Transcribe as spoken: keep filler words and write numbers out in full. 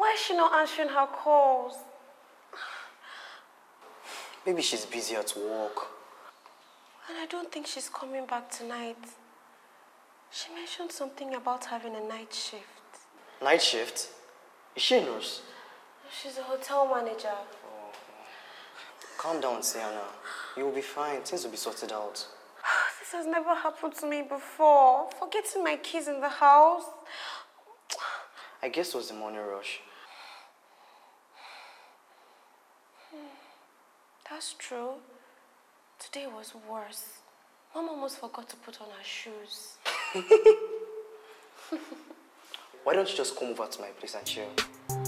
Why is she not answering her calls? Maybe she's busy at work. And I don't think she's coming back tonight. She mentioned something about having a night shift. Night shift? Is she a nurse? She's a hotel manager. Oh. Calm down, Sienna. You will be fine. Things will be sorted out. This has never happened to me before. Forgetting my keys in the house. I guess it was the morning rush. That's true. Today was worse. Mom almost forgot to put on her shoes. Why don't you just come over to my place and chill?